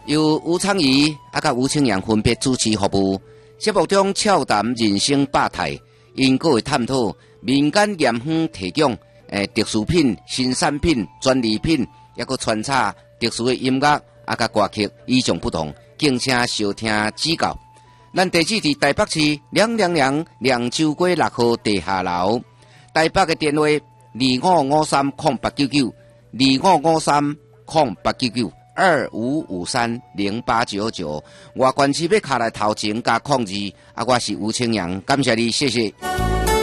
由吴昌仪甲吴清阳分别主持服务。节目中俏谈人生百态，因各会探讨民间盐坊提供特殊品、新产品、专利品，也佫穿插特殊的音乐甲歌曲，与众不同，敬请收听指教。咱地址伫台北市亮州街6號地下樓，台北嘅電話2553089925530899，外縣市要卡來頭前加控制，我是吳清陽，感謝你，謝謝。